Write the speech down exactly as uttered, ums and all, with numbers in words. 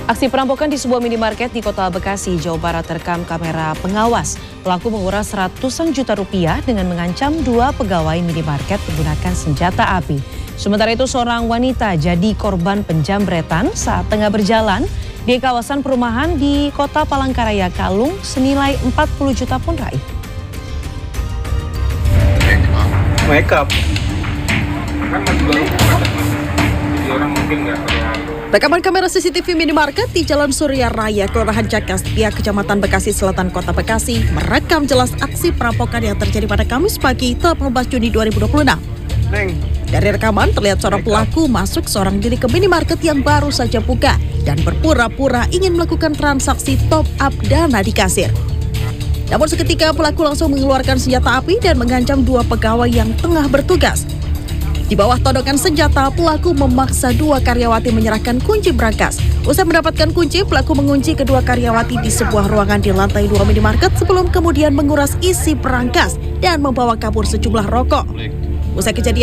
Aksi perampokan di sebuah minimarket di Kota Bekasi, Jawa Barat terekam kamera pengawas. Pelaku menguras ratusan juta rupiah dengan mengancam dua pegawai minimarket menggunakan senjata api. Sementara itu seorang wanita jadi korban penjambretan saat tengah berjalan di kawasan perumahan di Kota Palangkaraya, Kalung senilai empat puluh juta pun raib. Make up. Kan masih baru jadi orang mungkin nggak terlalu. Rekaman kamera C C T V minimarket di Jalan Surya Raya, Kelurahan Cakas, Pia, Kecamatan Bekasi Selatan, Kota Bekasi merekam jelas aksi perampokan yang terjadi pada Kamis pagi, delapan belas Juni dua ribu dua puluh enam. Neng. Dari rekaman terlihat seorang pelaku masuk seorang diri ke minimarket yang baru saja buka dan berpura-pura ingin melakukan transaksi top up dana di kasir. Namun seketika pelaku langsung mengeluarkan senjata api dan mengancam dua pegawai yang tengah bertugas. Di bawah todongan senjata, pelaku memaksa dua karyawati menyerahkan kunci brankas. Usai mendapatkan kunci, pelaku mengunci kedua karyawati di sebuah ruangan di lantai dua minimarket sebelum kemudian menguras isi brankas dan membawa kabur sejumlah rokok. Usai kejadian